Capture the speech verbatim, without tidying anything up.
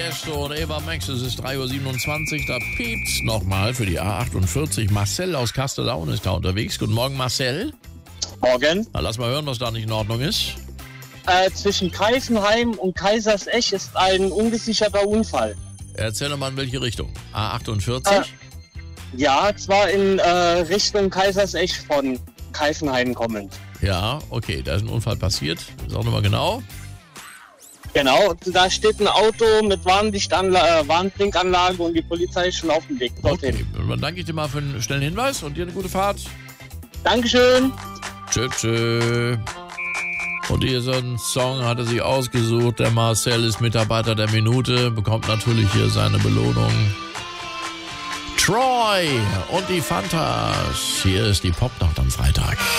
Tiesto und Eva Max, es ist drei Uhr siebenundzwanzig, da piept's nochmal für die A achtundvierzig. Marcel aus Kastellaun ist da unterwegs. Guten Morgen, Marcel. Morgen. Na, lass mal hören, was da nicht in Ordnung ist. Äh, zwischen Greifenheim und Kaisersesch ist ein ungesicherter Unfall. Erzähl doch mal, in welche Richtung. A achtundvierzig? Äh, ja, zwar in äh, Richtung Kaisersesch von Greifenheim kommend. Ja, okay, da ist ein Unfall passiert. Sag nochmal genau. Genau, da steht ein Auto mit Warnlichtanla- äh, Warnblinkanlage und die Polizei ist schon auf dem Weg dorthin. Okay, dann danke ich dir mal für einen schnellen Hinweis und dir eine gute Fahrt. Dankeschön. Tschö, tschö. Und diesen Song hat er sich ausgesucht. Der Marcel ist Mitarbeiter der Minute, bekommt natürlich hier seine Belohnung. Troy und die Fantas. Hier ist die Popnacht am Freitag.